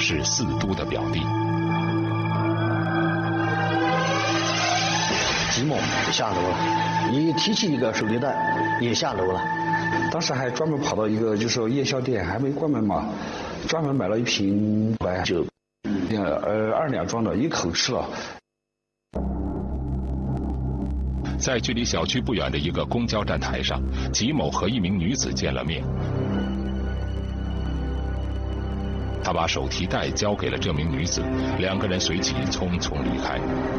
是四都的表弟。 吉某下楼了，一提起一个手提袋也下楼了。 当时还专门跑到一个就是说夜宵店，还没关门嘛，专门买了一瓶白酒，2两装的，一口吃了。 在距离小区不远的一个公交站台上，吉某和一名女子见了面。他把手提袋交给了这名女子，两个人随即匆匆离开。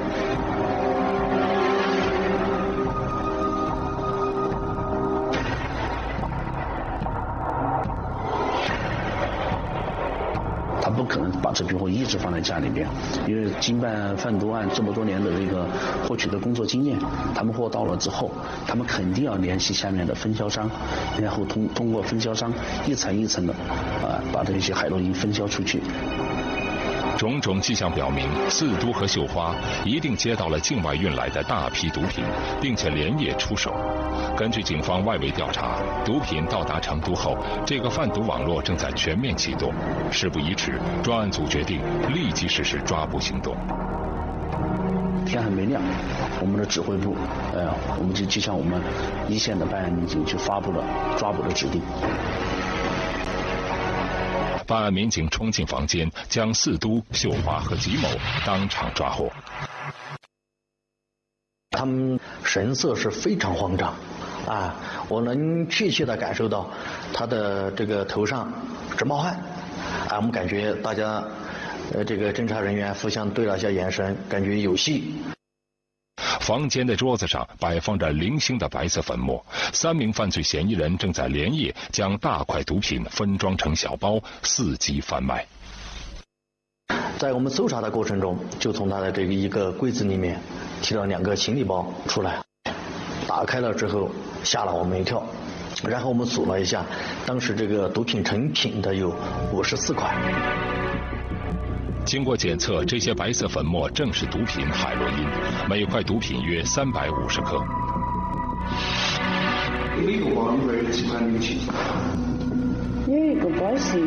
他不可能把这批货一直放在家里边，因为经办贩毒案这么多年的这个获取的工作经验，他们货到了之后，他们肯定要联系下面的分销商，然后通过分销商一层一层的把这些海洛因分销出去。 种种迹象表明，四都和绣花一定接到了境外运来的大批毒品，并且连夜出手。根据警方外围调查，毒品到达成都后，这个贩毒网络正在全面启动。事不宜迟，专案组决定立即实施抓捕行动。 天还没亮，我们的指挥部，我们就向我们一线的办案民警去发布了抓捕的指令。 办案民警冲进房间，将四都、绣花和吉某当场抓获。 他们神色是非常慌张，我能确切地感受到他的这个头上直冒汗，我们感觉大家，这个侦查人员互相对了一下眼神，感觉有戏。 房间的桌子上摆放着零星的白色粉末，3名犯罪嫌疑人正在连夜将大块毒品分装成小包，伺机贩卖。 在我们搜查的过程中，就从他的这个一个柜子里面提了2个行李包出来，打开了之后吓了我们一跳，然后我们数了一下，当时这个毒品成品的有54块。 经过检测，这些白色粉末正是毒品海洛因，每块毒品约350克。 每个包里边有几块毒品？ 有一个包是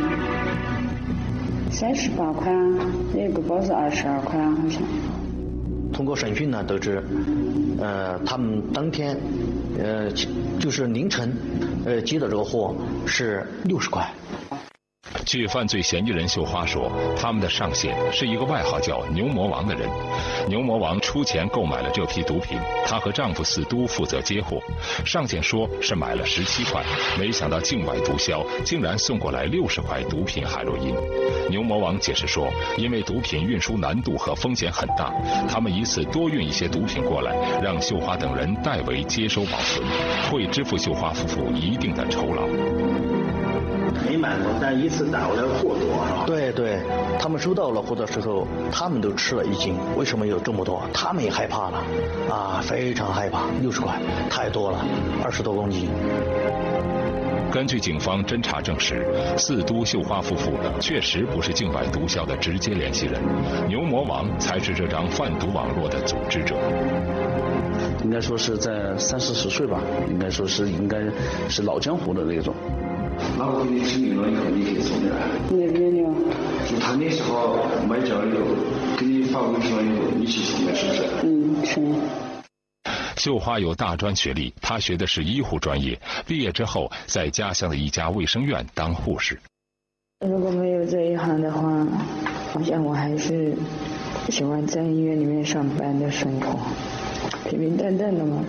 38块，有一个包是22块，好像。 通过审讯呢，得知，他们当天，就是凌晨，接的这个货是60块。 据犯罪嫌疑人绣花说，他们的上线是一个外号叫牛魔王的人。牛魔王出钱购买了这批毒品，她和丈夫四都负责接货。上线说是买了17块，没想到境外毒枭竟然送过来60块毒品海洛因。牛魔王解释说，因为毒品运输难度和风险很大，他们以此多运一些毒品过来，让绣花等人代为接收保存，会支付绣花夫妇一定的酬劳。 没买过，但一次打过来货多是吧？对，他们收到了货的时候，他们都吃了一惊，为什么有这么多？他们也害怕了，非常害怕，60块太多了，20多公斤。 根据警方侦查证实，四都绣花夫妇确实不是境外毒枭的直接联系人，牛魔王才是这张贩毒网络的组织者。 应该说是在30-40岁吧，应该是老江湖的那种。 那我给你指明了以后，你可以从这儿。 有。 就他联系好买家以后，给你发微信了以后，你去从那是不是？ 是。 绣花有大专学历，她学的是医护专业，毕业之后在家乡的一家卫生院当护士。 如果没有这一行的话，好像我还是喜欢在医院里面上班的生活，平平淡淡的嘛。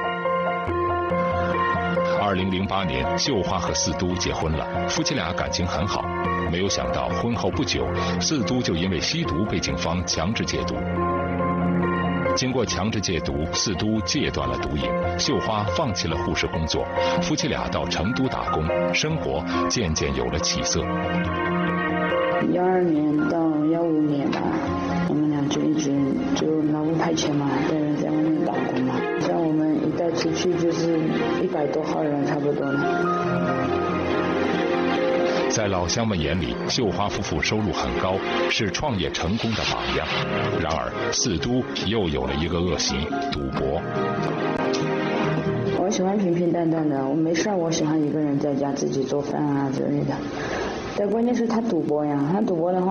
2008年，绣花和四都结婚了，夫妻俩感情很好。没有想到婚后不久，四都就因为吸毒被警方强制戒毒。经过强制戒毒，四都戒断了毒瘾，绣花放弃了护士工作，夫妻俩到成都打工，生活渐渐有了起色。 12年到15年吧，我们俩就一直就拿5块钱嘛，在外面打工嘛。像我们一带出去就是100多号人差不多了。 在老乡们眼里，绣花夫妇收入很高，是创业成功的榜样。然而，四都又有了一个恶习——赌博。 我喜欢平平淡淡的，我没事我喜欢一个人在家自己做饭啊之类的。但关键是他赌博呀，他赌博的话。